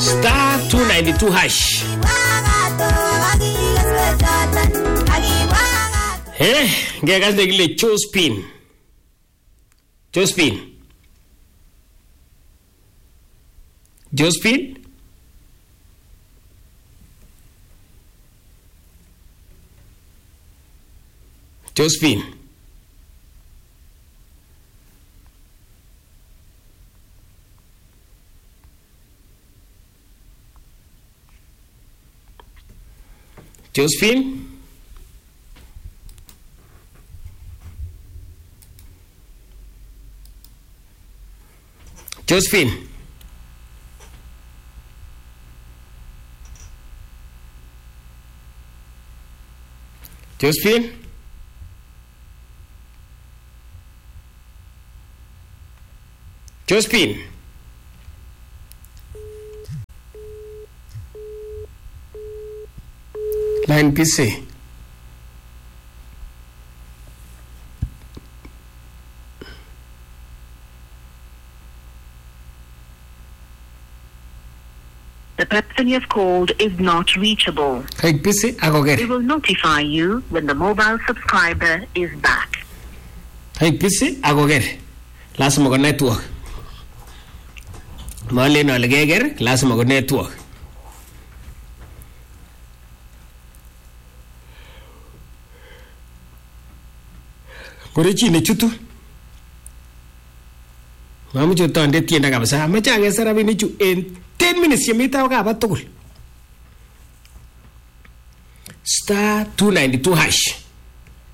Star 292 hash. Ngekas nekile Jospin. Jospin. Jospin. Jospin. Josephine? Josephine? Josephine? Josephine? Line PC. The person you have called is not reachable. Hey, PC, I go get We it. will notify you when the mobile subscriber is back. Hey, PC, I go get it. Last mo network. Mali no legeger, last mo network. Korechi ne chutu. Mamu chutu ande tienda kabisa. Amechange sarabi ni chu en 10 minutes yemita ka batugul. Star 292 hash.